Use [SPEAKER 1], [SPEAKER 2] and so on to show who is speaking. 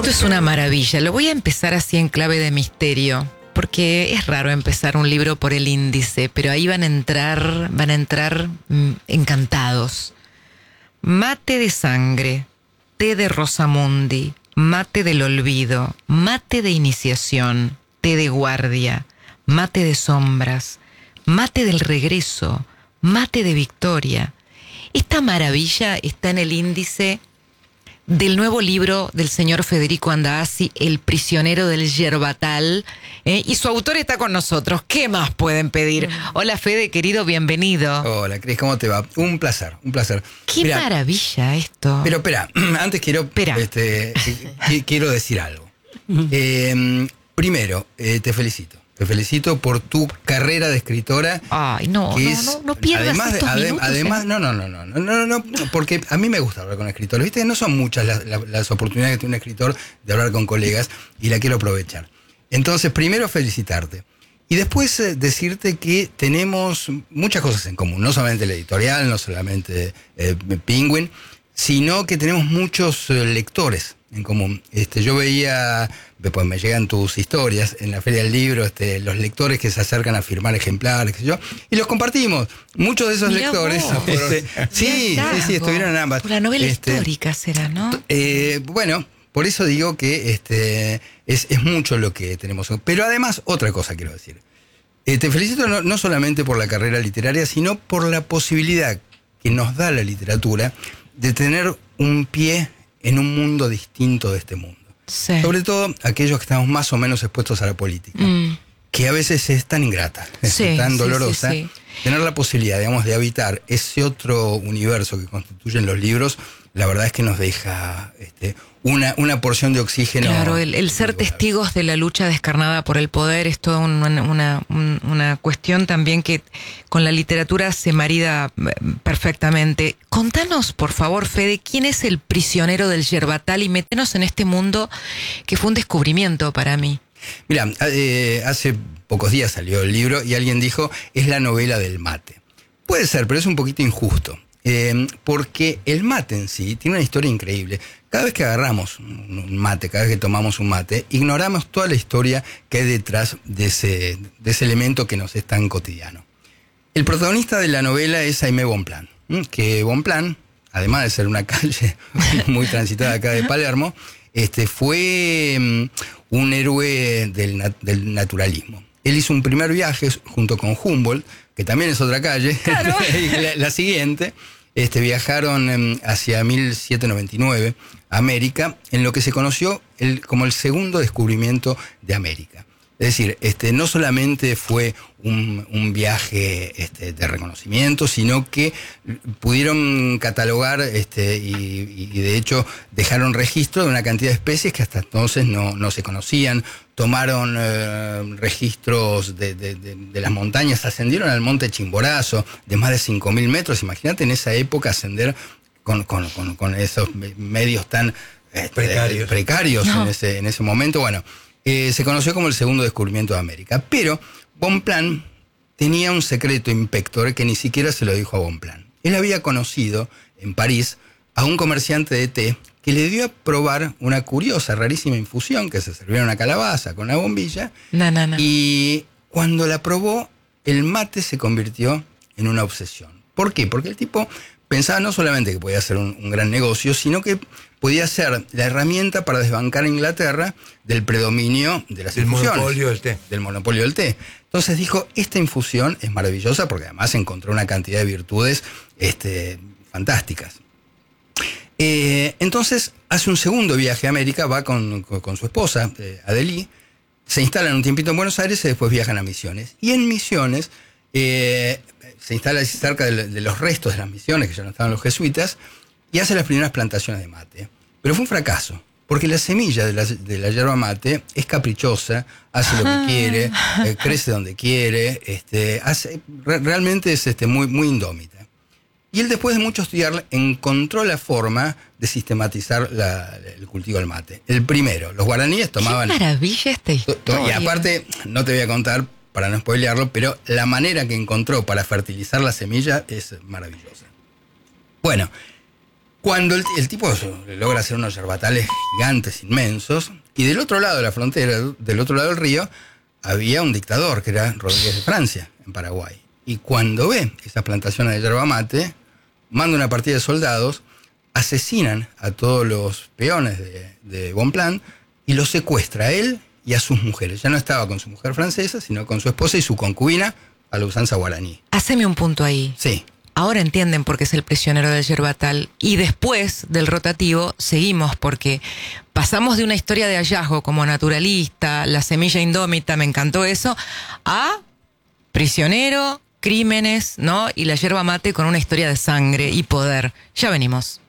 [SPEAKER 1] Esto es una maravilla. Lo voy a empezar así en clave de misterio, porque es raro empezar un libro por el índice, pero ahí van a entrar encantados. Mate de sangre, té de Rosamundi, mate del olvido, mate de iniciación, té de guardia, mate de sombras, mate del regreso, mate de victoria. Esta maravilla está en el índice del nuevo libro del señor Federico Andazzi, El prisionero del Yerbatal, y su autor está con nosotros. ¿Qué más pueden pedir? Hola Fede, querido, bienvenido.
[SPEAKER 2] Hola Cris, ¿cómo te va? Un placer.
[SPEAKER 1] Qué maravilla esto.
[SPEAKER 2] Pero espera, antes quiero decir algo. Primero, te felicito. Te felicito por tu carrera de escritora.
[SPEAKER 1] Ay, no pierdas estos minutos.
[SPEAKER 2] Además, no, porque a mí me gusta hablar con escritores. Viste que no son muchas las oportunidades que tiene un escritor de hablar con colegas y la quiero aprovechar. Entonces, primero felicitarte. Y después decirte que tenemos muchas cosas en común. No solamente el editorial, no solamente Penguin, sino que tenemos muchos lectores en común. Yo veía, pues me llegan tus historias en la Feria del Libro, los lectores que se acercan a firmar ejemplares, qué sé yo, y los compartimos. Muchos de esos
[SPEAKER 1] Mirá
[SPEAKER 2] lectores sí, estuvieron en ambas.
[SPEAKER 1] Por la novela histórica será, ¿no?
[SPEAKER 2] Bueno, por eso digo que es mucho lo que tenemos. Pero además, otra cosa quiero decir. Te felicito no solamente por la carrera literaria, sino por la posibilidad que nos da la literatura de tener un pie en un mundo distinto de este mundo.
[SPEAKER 1] Sí.
[SPEAKER 2] Sobre todo aquellos que estamos más o menos expuestos a la política, que a veces es tan ingrata, tan dolorosa. Sí. Tener la posibilidad, digamos, de habitar ese otro universo que constituyen los libros, la verdad es que nos deja una porción de oxígeno.
[SPEAKER 1] Claro, el ser testigos de la lucha descarnada por el poder es toda una cuestión también que con la literatura se marida perfectamente. Contanos, por favor, Fede, ¿quién es el prisionero del Yerbatal? Y métenos en este mundo que fue un descubrimiento para mí.
[SPEAKER 2] Mira, hace pocos días salió el libro y alguien dijo, es la novela del mate. Puede ser, pero es un poquito injusto. Porque el mate en sí tiene una historia increíble. Cada vez que agarramos un mate, cada vez que tomamos un mate, ignoramos toda la historia que hay detrás de ese elemento que nos es tan cotidiano. El protagonista de la novela es Aimé Bonpland, que Bonpland, además de ser una calle muy transitada acá de Palermo, fue un héroe del naturalismo. Él hizo un primer viaje junto con Humboldt, que también es otra calle, claro. la siguiente. Viajaron hacia 1799 a América, en lo que se conoció como el segundo descubrimiento de América. Es decir, no solamente fue un viaje de reconocimiento, sino que pudieron catalogar y de hecho dejaron registro de una cantidad de especies que hasta entonces no se conocían. Tomaron registros de las montañas, ascendieron al monte Chimborazo de más de 5.000 metros. Imagínate en esa época ascender con esos medios tan precarios
[SPEAKER 1] no.
[SPEAKER 2] en ese momento. Bueno, se conoció como el segundo descubrimiento de América. Pero Bonpland tenía un secreto impector que ni siquiera se lo dijo a Bonpland. Él había conocido en París a un comerciante de té que le dio a probar una curiosa, rarísima infusión que se servía en una calabaza con una bombilla. Y cuando la probó, el mate se convirtió en una obsesión. ¿Por qué? Porque el tipo pensaba no solamente que podía hacer un gran negocio, sino que podía ser la herramienta para desbancar a Inglaterra del predominio de las infusiones. Del monopolio del té. Entonces dijo, esta infusión es maravillosa porque además encontró una cantidad de virtudes fantásticas. Entonces hace un segundo viaje a América, va con su esposa, Adelie, se instalan un tiempito en Buenos Aires y después viajan a Misiones. Y en Misiones se instala cerca de los restos de las misiones, que ya no estaban los jesuitas, y hace las primeras plantaciones de mate. Pero fue un fracaso, porque la semilla de la yerba mate es caprichosa, hace lo que quiere, crece donde quiere, realmente es muy, muy indómita. Y él, después de mucho estudiar, encontró la forma de sistematizar el cultivo del mate. El primero, los guaraníes tomaban...
[SPEAKER 1] ¡Qué maravilla esta historia!
[SPEAKER 2] Y aparte, no te voy a contar para no spoilearlo, pero la manera que encontró para fertilizar la semilla es maravillosa. Bueno, Cuando el tipo logra hacer unos yerbatales gigantes, inmensos, y del otro lado de la frontera, del otro lado del río, había un dictador que era Rodríguez de Francia, en Paraguay. Y cuando ve esas plantaciones de yerba mate, manda una partida de soldados, asesinan a todos los peones de Bonpland y los secuestra a él y a sus mujeres. Ya no estaba con su mujer francesa, sino con su esposa y su concubina, a la usanza guaraní.
[SPEAKER 1] Haceme un punto ahí.
[SPEAKER 2] Sí.
[SPEAKER 1] Ahora entienden por qué es el prisionero del yerbatal. Y después del rotativo seguimos porque pasamos de una historia de hallazgo como naturalista, la semilla indómita, me encantó eso, a prisionero, crímenes, ¿no? Y la yerba mate con una historia de sangre y poder. Ya venimos.